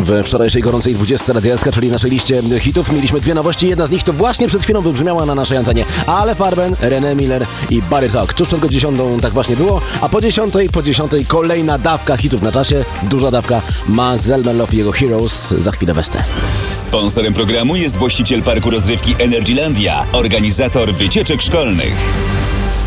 W wczorajszej gorącej 20 Radia SK, czyli naszej liście hitów, mieliśmy dwie nowości. Jedna z nich to właśnie przed chwilą wybrzmiała na naszej antenie. Ale Farben, René Miller i Barry Talk. Tuż przed godziną tak właśnie było, a po 10 kolejna dawka hitów na czasie. Duża dawka. Mazel Melow i jego Heroes. Za chwilę Westę. Sponsorem programu jest właściciel parku rozrywki Energylandia, organizator wycieczek szkolnych.